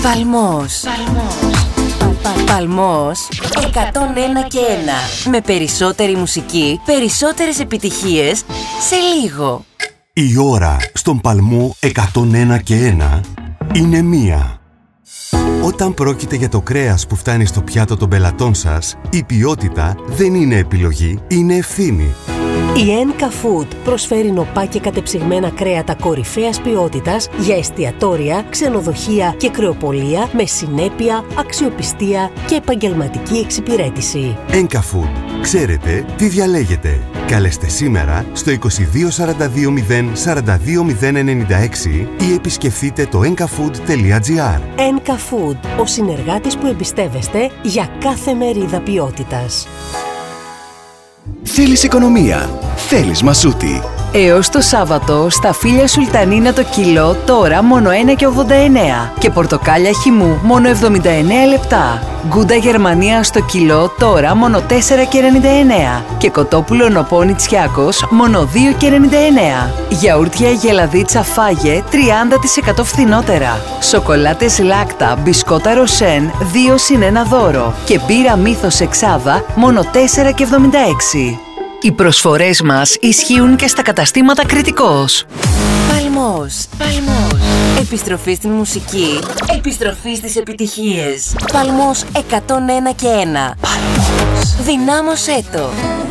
Παλμός. Παλμός 101 και 1. Με περισσότερη μουσική, περισσότερες επιτυχίες σε λίγο. Η ώρα στον Παλμό 101 και 1 είναι 1. Όταν πρόκειται για το κρέας που φτάνει στο πιάτο των πελατών σας, η ποιότητα δεν είναι επιλογή, είναι ευθύνη. Η Enka Food προσφέρει νοπά και κατεψυγμένα κρέατα κορυφαίας ποιότητας για εστιατόρια, ξενοδοχεία και κρεοπολία με συνέπεια, αξιοπιστία και επαγγελματική εξυπηρέτηση. Enka Food. Ξέρετε τι διαλέγετε. Καλέστε σήμερα στο 2242 042 096 ή επισκεφτείτε το enkafood.gr. Enka Food, ο συνεργάτης που εμπιστεύεστε για κάθε μερίδα ποιότητας. Θέλεις οικονομία, θέλεις μασούτη. Έως το Σάββατο, στα φύλλα Σουλτανίνα το κιλό τώρα μόνο 1,89 και πορτοκάλια χυμού μόνο 79 λεπτά. Γκούντα Γερμανία στο κιλό τώρα μόνο 4,99 και κοτόπουλο Νοπόνι Τσιάκος μόνο 2,99. Γιαούρτια Γελαδίτσα Φάγε 30% φθηνότερα. Σοκολάτες Λάκτα μπισκότα Ροσέν 2 συν 1 δώρο και μπύρα Μύθος Εξάδα μόνο 4,76. Οι προσφορές μας ισχύουν και στα καταστήματα Κρητικός. Παλμός. Επιστροφή στην μουσική. Επιστροφή στις επιτυχίες. Παλμός 101 και 1. Παλμός. Δυνάμωσέ το.